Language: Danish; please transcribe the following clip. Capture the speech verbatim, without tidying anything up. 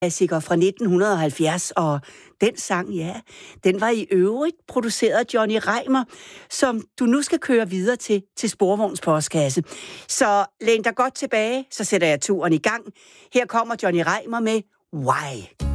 klassiker fra nitten halvfjerds, og den sang, ja, den var i øvrigt produceret af Johnny Reimer, som du nu skal køre videre til, til Sporvogns postkasse. Så læn dig godt tilbage, så sætter jeg turen i gang. Her kommer Johnny Reimer med Why.